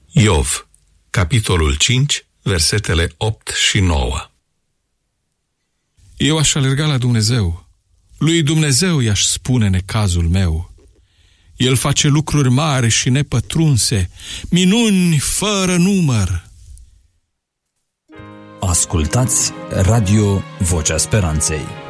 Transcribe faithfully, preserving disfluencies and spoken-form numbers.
Iov, capitolul cinci, versetele opt și nouă. Eu aș alerga la Dumnezeu. Lui Dumnezeu i-aș spune necazul meu. El face lucruri mari și nepătrunse, minuni fără număr. Ascultați Radio Vocea Speranței.